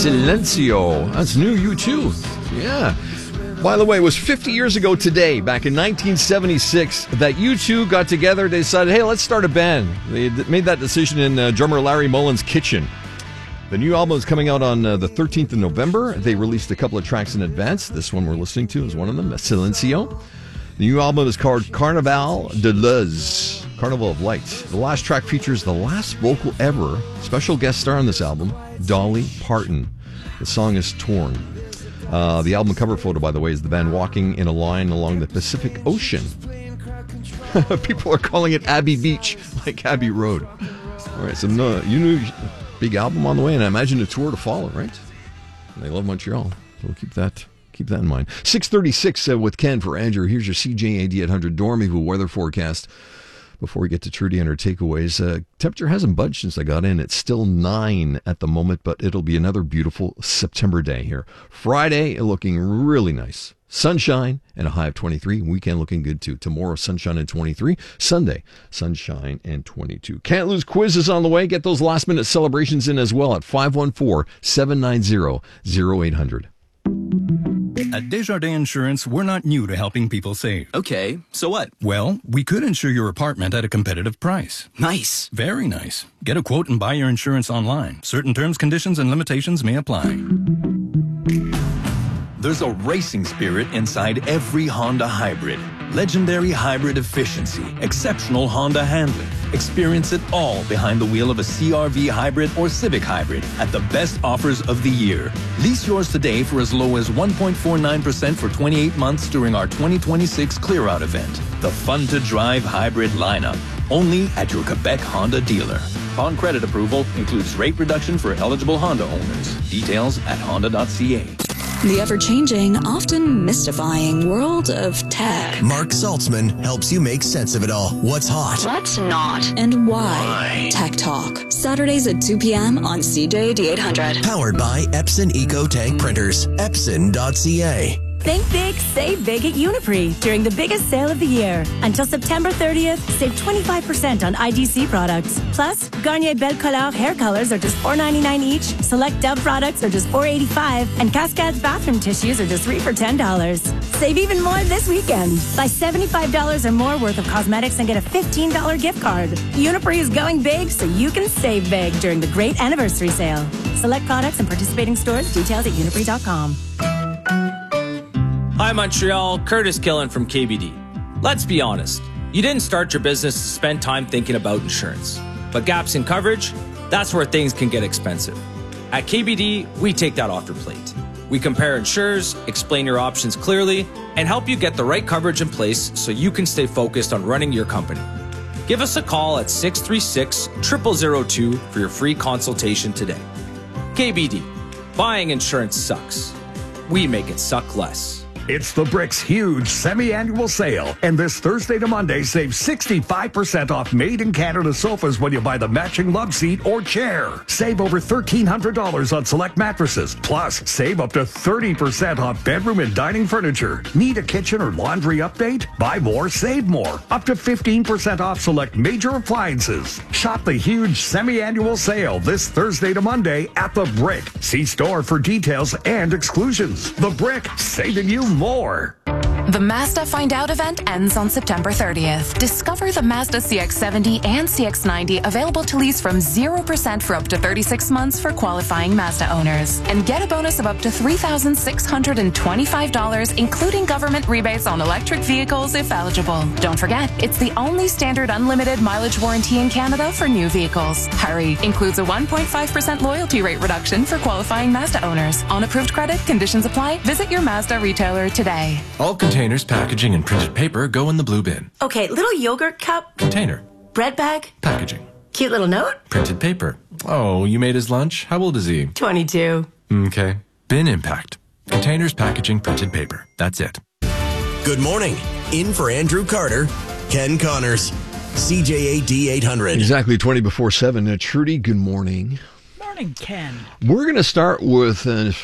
Silencio. That's new, U2. Yeah. By the way, it was 50 years ago today, back in 1976, that U2 got together. They decided, hey, let's start a band. They made that decision in drummer Larry Mullen's kitchen. The new album is coming out on the 13th of November. They released a couple of tracks in advance. This one we're listening to is one of them, Silencio. The new album is called Carnaval de Luz, Carnival of Light. The last track features the last vocal ever, special guest star on this album, Dolly Parton. The song is Torn. The album cover photo, by the way, is the band walking in a line along the Pacific Ocean. People are calling it Abbey Beach, like Abbey Road. All right, so you knew big album on the way, and I imagine a tour to follow, right? They love Montreal, so we'll keep that in mind. 6:36 with Ken for Andrew. Here's your CJAD 800 Dormiville weather forecast. Before we get to Trudy and her takeaways, temperature hasn't budged since I got in. It's still 9 at the moment, but it'll be another beautiful September day here. Friday looking really nice. Sunshine and a high of 23. Weekend looking good too. Tomorrow, sunshine and 23. Sunday, sunshine and 22. Can't lose quiz is on the way. Get those last minute celebrations in as well at 514-790-0800. At Desjardins Insurance, we're not new to helping people save. Okay, so what? Well, we could insure your apartment at a competitive price. Nice. Very nice. Get a quote and buy your insurance online. Certain terms, conditions, and limitations may apply. There's a racing spirit inside every Honda hybrid. Legendary hybrid efficiency, exceptional Honda handling. Experience it all behind the wheel of a CR-V hybrid or Civic hybrid at the best offers of the year. Lease yours today for as low as 1.49% for 28 months during our 2026 Clear-Out event. The fun-to-drive hybrid lineup. Only at your Quebec Honda dealer. Upon credit approval, includes rate reduction for eligible Honda owners. Details at honda.ca. The ever-changing, often mystifying world of tech. Mark Saltzman helps you make sense of it all. What's hot? What's not? And why? Tech Talk. Saturdays at 2 p.m. on CJAD 800. Powered by Epson Eco Tank Printers. Epson.ca. Think big, save big at Uniprix during the biggest sale of the year. Until September 30th, save 25% on IDC products. Plus, Garnier Belle Couleur hair colors are just $4.99 each. Select Dove products are just $4.85. And Cascades bathroom tissues are just $3 for $10. Save even more this weekend. Buy $75 or more worth of cosmetics and get a $15 gift card. Uniprix is going big so you can save big during the great anniversary sale. Select products and participating stores. Details at uniprix.com. Hi Montreal, Curtis Killen from KBD. Let's be honest, you didn't start your business to spend time thinking about insurance. But gaps in coverage, that's where things can get expensive. At KBD, we take that off your plate. We compare insurers, explain your options clearly, and help you get the right coverage in place so you can stay focused on running your company. Give us a call at 636-0002 for your free consultation today. KBD, buying insurance sucks. We make it suck less. It's the Brick's huge semi-annual sale. And this Thursday to Monday, save 65% off made-in-Canada sofas when you buy the matching love seat or chair. Save over $1,300 on select mattresses. Plus, save up to 30% off bedroom and dining furniture. Need a kitchen or laundry update? Buy more, save more. Up to 15% off select major appliances. Shop the huge semi-annual sale this Thursday to Monday at the Brick. See store for details and exclusions. The Brick, saving you more. The Mazda Find Out event ends on September 30th. Discover the Mazda CX-70 and CX-90 available to lease from 0% for up to 36 months for qualifying Mazda owners. And get a bonus of up to $3,625, including government rebates on electric vehicles if eligible. Don't forget, it's the only standard unlimited mileage warranty in Canada for new vehicles. Hurry! Includes a 1.5% loyalty rate reduction for qualifying Mazda owners. On approved credit, conditions apply. Visit your Mazda retailer today. All containers, packaging, and printed paper go in the blue bin. Okay, little yogurt cup. Container. Bread bag. Packaging. Cute little note. Printed paper. Oh, you made his lunch? How old is he? 22. Okay. Bin impact. Containers, packaging, printed paper. That's it. Good morning. In for Andrew Carter, Ken Connors, CJAD 800. Exactly 20 before 7. Trudy, good morning. Morning, Ken. We're going to start with